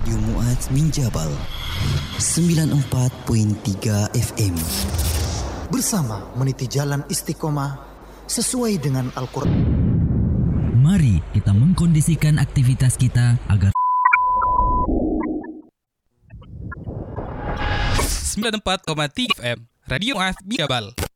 Radio Mu'ad Minjabal 94.3 FM. Bersama meniti jalan istiqomah sesuai dengan Al-Quran. Mari kita mengkondisikan aktivitas kita agar 94,3 FM Radio Mu'ad Minjabal.